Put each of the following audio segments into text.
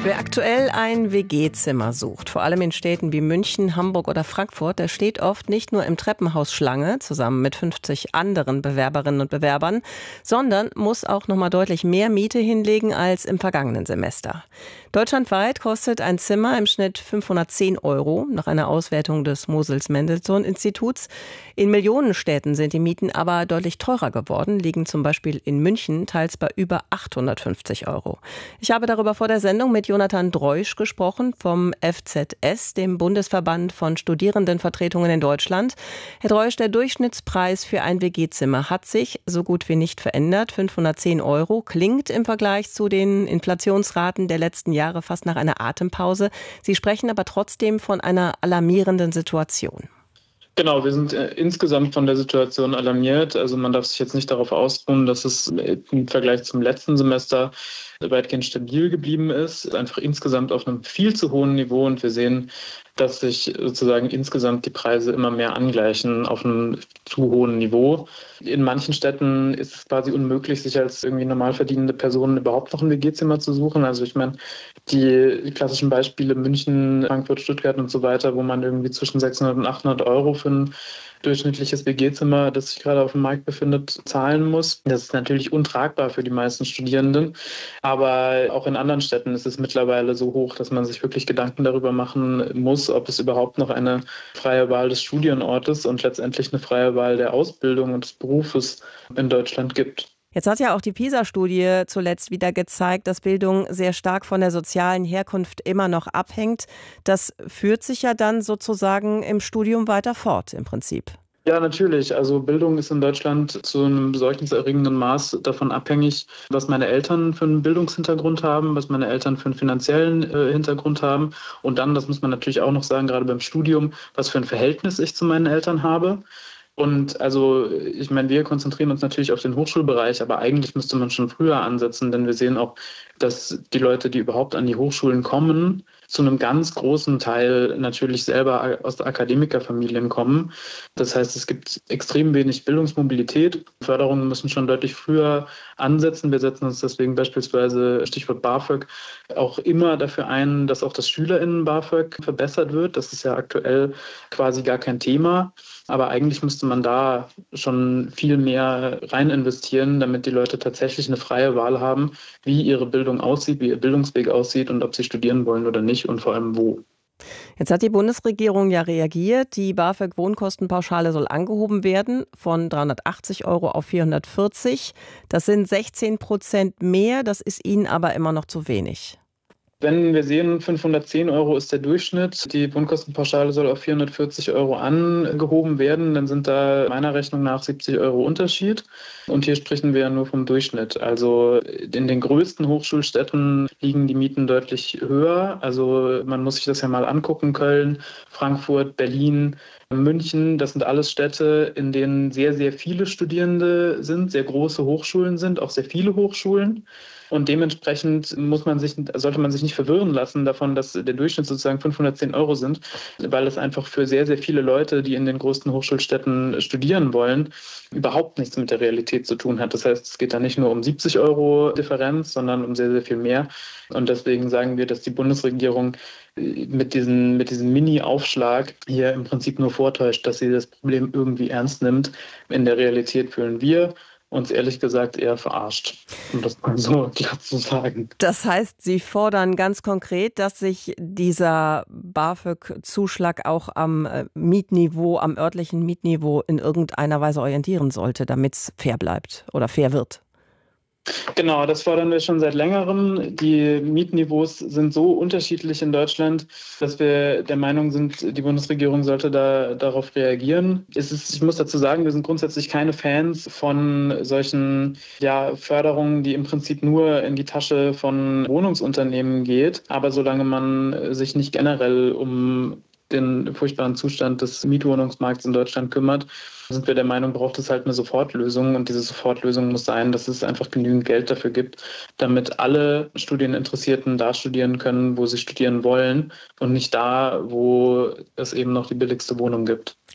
Wer aktuell ein WG-Zimmer sucht, vor allem in Städten wie München, Hamburg oder Frankfurt, der steht oft nicht nur im Treppenhaus Schlange, zusammen mit 50 anderen Bewerberinnen und Bewerbern, sondern muss auch noch mal deutlich mehr Miete hinlegen als im vergangenen Semester. Deutschlandweit kostet ein Zimmer im Schnitt 510 €, nach einer Auswertung des Mosels-Mendelssohn-Instituts. In Millionenstädten sind die Mieten aber deutlich teurer geworden, liegen zum Beispiel in München teils bei über 850 €. Ich habe darüber vor der Sendung mit Jonathan Dreusch gesprochen vom FZS, dem Bundesverband von Studierendenvertretungen in Deutschland. Herr Dreusch, der Durchschnittspreis für ein WG-Zimmer hat sich so gut wie nicht verändert. 510 € klingt im Vergleich zu den Inflationsraten der letzten Jahre fast nach einer Atempause. Sie sprechen aber trotzdem von einer alarmierenden Situation. Genau, wir sind insgesamt von der Situation alarmiert. Also man darf sich jetzt nicht darauf ausruhen, dass es im Vergleich zum letzten Semester weitgehend stabil geblieben ist, einfach insgesamt auf einem viel zu hohen Niveau, und wir sehen, dass sich sozusagen insgesamt die Preise immer mehr angleichen auf einem zu hohen Niveau. In manchen Städten ist es quasi unmöglich, sich als irgendwie normal verdienende Person überhaupt noch ein WG-Zimmer zu suchen. Also ich meine, die klassischen Beispiele München, Frankfurt, Stuttgart und so weiter, wo man irgendwie zwischen 600 und 800 € für ein durchschnittliches WG-Zimmer, das sich gerade auf dem Markt befindet, zahlen muss. Das ist natürlich untragbar für die meisten Studierenden. Aber auch in anderen Städten ist es mittlerweile so hoch, dass man sich wirklich Gedanken darüber machen muss, ob es überhaupt noch eine freie Wahl des Studienortes und letztendlich eine freie Wahl der Ausbildung und des Berufes in Deutschland gibt. Jetzt hat ja auch die PISA-Studie zuletzt wieder gezeigt, dass Bildung sehr stark von der sozialen Herkunft immer noch abhängt. Das führt sich ja dann sozusagen im Studium weiter fort im Prinzip. Ja, natürlich. Also Bildung ist in Deutschland zu einem besorgniserregenden Maß davon abhängig, was meine Eltern für einen Bildungshintergrund haben, was meine Eltern für einen finanziellen Hintergrund haben. Und dann, das muss man natürlich auch noch sagen, gerade beim Studium, was für ein Verhältnis ich zu meinen Eltern habe. Und also, ich meine, wir konzentrieren uns natürlich auf den Hochschulbereich, aber eigentlich müsste man schon früher ansetzen, denn wir sehen auch, dass die Leute, die überhaupt an die Hochschulen kommen, zu einem ganz großen Teil natürlich selber aus Akademikerfamilien kommen. Das heißt, es gibt extrem wenig Bildungsmobilität. Förderungen müssen schon deutlich früher ansetzen. Wir setzen uns deswegen beispielsweise, Stichwort BAföG, auch immer dafür ein, dass auch das SchülerInnen-BAföG verbessert wird. Das ist ja aktuell quasi gar kein Thema. Aber eigentlich müsste man da schon viel mehr rein investieren, damit die Leute tatsächlich eine freie Wahl haben, wie ihre Bildung aussieht, wie ihr Bildungsweg aussieht und ob sie studieren wollen oder nicht und vor allem wo. Jetzt hat die Bundesregierung ja reagiert. Die BAföG-Wohnkostenpauschale soll angehoben werden von 380 € auf 440. Das sind 16% mehr. Das ist Ihnen aber immer noch zu wenig. Wenn wir sehen, 510 € ist der Durchschnitt, die Wohnkostenpauschale soll auf 440 € angehoben werden, dann sind da meiner Rechnung nach 70 € Unterschied. Und hier sprechen wir ja nur vom Durchschnitt. Also in den größten Hochschulstädten liegen die Mieten deutlich höher. Also man muss sich das ja mal angucken, Köln, Frankfurt, Berlin, München, das sind alles Städte, in denen sehr, sehr viele Studierende sind, sehr große Hochschulen sind, auch sehr viele Hochschulen. Und dementsprechend sollte man sich nicht verwirren lassen davon, dass der Durchschnitt sozusagen 510 € sind, weil es einfach für sehr, sehr viele Leute, die in den größten Hochschulstädten studieren wollen, überhaupt nichts mit der Realität zu tun hat. Das heißt, es geht da nicht nur um 70 € Differenz, sondern um sehr, sehr viel mehr. Und deswegen sagen wir, dass die Bundesregierung mit diesem Mini-Aufschlag hier im Prinzip nur vortäuscht, dass sie das Problem irgendwie ernst nimmt. In der Realität fühlen wir uns ehrlich gesagt eher verarscht, um das mal so klar zu sagen. Das heißt, Sie fordern ganz konkret, dass sich dieser BAföG-Zuschlag auch am Mietniveau, am örtlichen Mietniveau in irgendeiner Weise orientieren sollte, damit es fair bleibt oder fair wird. Genau, das fordern wir schon seit längerem. Die Mietniveaus sind so unterschiedlich in Deutschland, dass wir der Meinung sind, die Bundesregierung sollte darauf reagieren. Ich muss dazu sagen, wir sind grundsätzlich keine Fans von solchen Förderungen, die im Prinzip nur in die Tasche von Wohnungsunternehmen geht. Aber solange man sich nicht generell um den furchtbaren Zustand des Mietwohnungsmarkts in Deutschland kümmert, sind wir der Meinung, braucht es halt eine Sofortlösung. Und diese Sofortlösung muss sein, dass es einfach genügend Geld dafür gibt, damit alle Studieninteressierten da studieren können, wo sie studieren wollen und nicht da, wo es eben noch die billigste Wohnung gibt.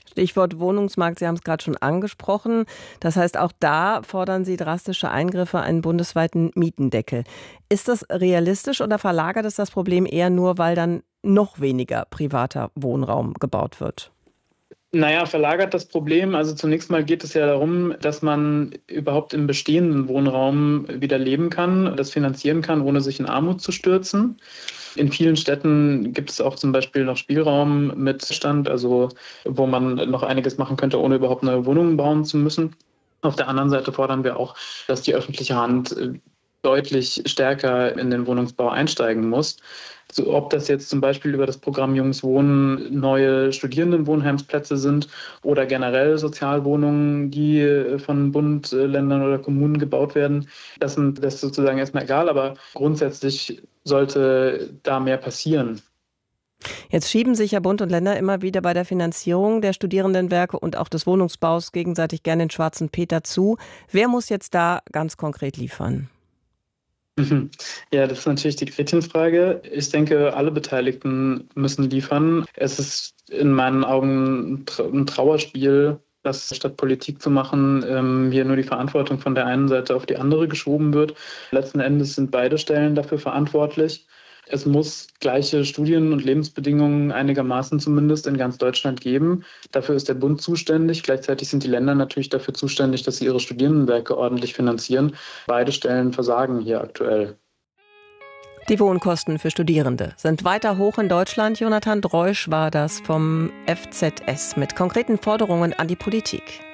Stichwort Wohnungsmarkt, Sie haben es gerade schon angesprochen. Das heißt, auch da fordern Sie drastische Eingriffe, einen bundesweiten Mietendeckel. Ist das realistisch oder verlagert es das Problem eher nur, weil dann noch weniger privater Wohnraum gebaut wird? Naja, verlagert das Problem. Also zunächst mal geht es ja darum, dass man überhaupt im bestehenden Wohnraum wieder leben kann, das finanzieren kann, ohne sich in Armut zu stürzen. In vielen Städten gibt es auch zum Beispiel noch Spielraum mit Stand, also wo man noch einiges machen könnte, ohne überhaupt neue Wohnungen bauen zu müssen. Auf der anderen Seite fordern wir auch, dass die öffentliche Hand deutlich stärker in den Wohnungsbau einsteigen muss. So, ob das jetzt zum Beispiel über das Programm Junges Wohnen neue Studierendenwohnheimsplätze sind oder generell Sozialwohnungen, die von Bund, Ländern oder Kommunen gebaut werden, das ist sozusagen erstmal egal, aber grundsätzlich sollte da mehr passieren. Jetzt schieben sich ja Bund und Länder immer wieder bei der Finanzierung der Studierendenwerke und auch des Wohnungsbaus gegenseitig gerne den schwarzen Peter zu. Wer muss jetzt da ganz konkret liefern? Ja, das ist natürlich die Gretchenfrage. Ich denke, alle Beteiligten müssen liefern. Es ist in meinen Augen ein Trauerspiel, dass statt Politik zu machen, hier nur die Verantwortung von der einen Seite auf die andere geschoben wird. Letzten Endes sind beide Stellen dafür verantwortlich. Es muss gleiche Studien- und Lebensbedingungen einigermaßen zumindest in ganz Deutschland geben. Dafür ist der Bund zuständig. Gleichzeitig sind die Länder natürlich dafür zuständig, dass sie ihre Studierendenwerke ordentlich finanzieren. Beide Stellen versagen hier aktuell. Die Wohnkosten für Studierende sind weiter hoch in Deutschland. Jonathan Dreusch war das vom FZS mit konkreten Forderungen an die Politik.